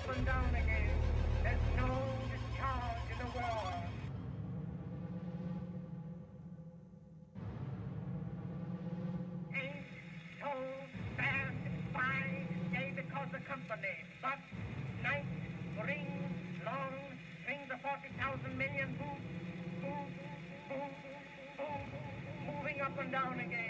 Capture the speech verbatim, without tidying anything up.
up and down again. There's no discharge in the war. Ain't so fast by day because of company, but night brings long strings of forty thousand million boom, boom, boom, boom, moving up and down again.